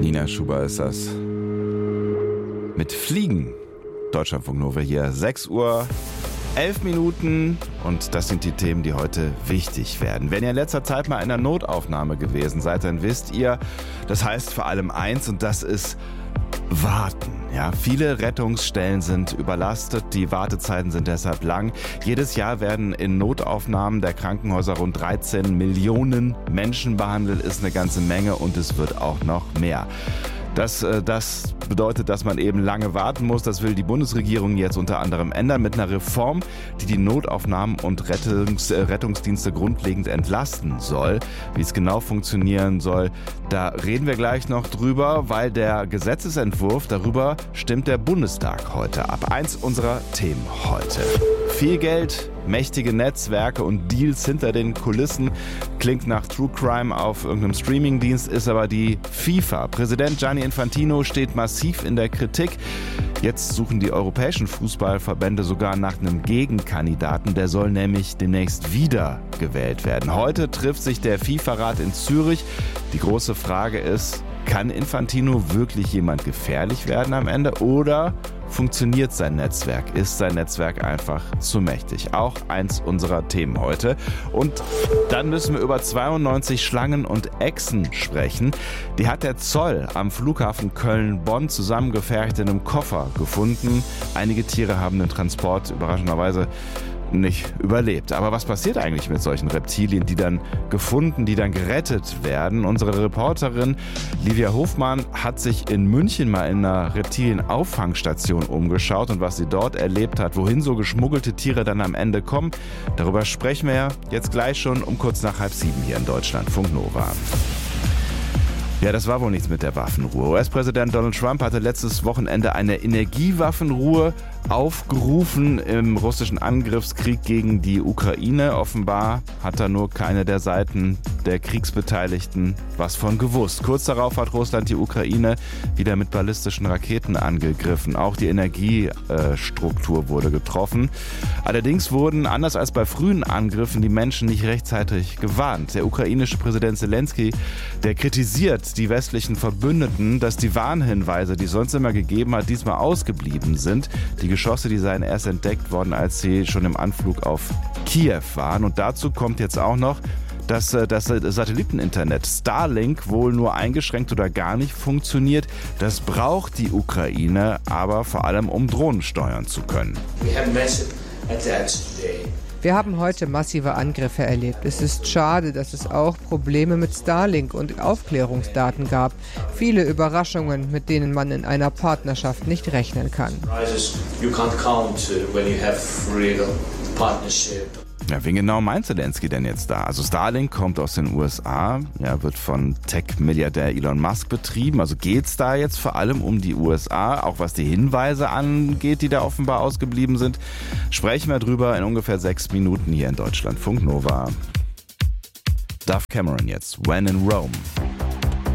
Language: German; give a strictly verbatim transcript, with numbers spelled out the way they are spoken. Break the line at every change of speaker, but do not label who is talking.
Nina Schuber ist das. Mit Fliegen. Deutschlandfunk Nova hier. sechs Uhr elf Minuten und das sind die Themen, die heute wichtig werden. Wenn ihr in letzter Zeit mal in der Notaufnahme gewesen seid, dann wisst ihr, das heißt vor allem eins und das ist warten. Ja, viele Rettungsstellen sind überlastet, die Wartezeiten sind deshalb lang. Jedes Jahr werden in Notaufnahmen der Krankenhäuser rund dreizehn Millionen Menschen behandelt, ist eine ganze Menge und es wird auch noch mehr. Das, das bedeutet, dass man eben lange warten muss. Das will die Bundesregierung jetzt unter anderem ändern mit einer Reform, die die Notaufnahmen und Rettungs, Rettungsdienste grundlegend entlasten soll. Wie es genau funktionieren soll, da reden wir gleich noch drüber, weil der Gesetzesentwurf, darüber stimmt der Bundestag heute ab. Eins unserer Themen heute. Viel Geld, mächtige Netzwerke und Deals hinter den Kulissen. Klingt nach True Crime auf irgendeinem Streamingdienst, ist aber die FIFA. Präsident Gianni Infantino steht massiv in der Kritik. Jetzt suchen die europäischen Fußballverbände sogar nach einem Gegenkandidaten. Der soll nämlich demnächst wieder gewählt werden. Heute trifft sich der FIFA-Rat in Zürich. Die große Frage ist, kann Infantino wirklich jemand gefährlich werden am Ende oder funktioniert sein Netzwerk? Ist sein Netzwerk einfach zu mächtig? Auch eins unserer Themen heute. Und dann müssen wir über zweiundneunzig Schlangen und Echsen sprechen. Die hat der Zoll am Flughafen Köln-Bonn zusammengefercht in einem Koffer gefunden. Einige Tiere haben den Transport überraschenderweise nicht überlebt. Aber was passiert eigentlich mit solchen Reptilien, die dann gefunden, die dann gerettet werden? Unsere Reporterin Livia Hofmann hat sich in München mal in einer Reptilienauffangstation umgeschaut und was sie dort erlebt hat, wohin so geschmuggelte Tiere dann am Ende kommen, darüber sprechen wir jetzt gleich schon um kurz nach halb sieben hier in Deutschlandfunk Nova. Ja, das war wohl nichts mit der Waffenruhe. U S-Präsident Donald Trump hatte letztes Wochenende eine Energiewaffenruhe aufgerufen im russischen Angriffskrieg gegen die Ukraine. Offenbar hat da nur keine der Seiten der Kriegsbeteiligten was von gewusst. Kurz darauf hat Russland die Ukraine wieder mit ballistischen Raketen angegriffen. Auch die Energiestruktur wurde getroffen. Allerdings wurden, anders als bei frühen Angriffen, die Menschen nicht rechtzeitig gewarnt. Der ukrainische Präsident Zelensky, der kritisiert die westlichen Verbündeten, dass die Warnhinweise, die sonst immer gegeben hat, diesmal ausgeblieben sind. Die Geschosse, die seien erst entdeckt worden, als sie schon im Anflug auf Kiew waren. Und dazu kommt jetzt auch noch, dass das Satelliteninternet Starlink wohl nur eingeschränkt oder gar nicht funktioniert. Das braucht die Ukraine, aber vor allem, um Drohnen steuern zu können.
Wir haben heute massive Angriffe erlebt. Es ist schade, dass es auch Probleme mit Starlink und Aufklärungsdaten gab. Viele Überraschungen, mit denen man in einer Partnerschaft nicht rechnen kann.
Ja, wen genau meint Zelensky denn jetzt da? Also Starlink kommt aus den U S A, ja, wird von Tech-Milliardär Elon Musk betrieben. Also geht's da jetzt vor allem um die U S A, auch was die Hinweise angeht, die da offenbar ausgeblieben sind? Sprechen wir drüber in ungefähr sechs Minuten hier in Deutschlandfunk Nova. Dove Cameron jetzt, When in Rome.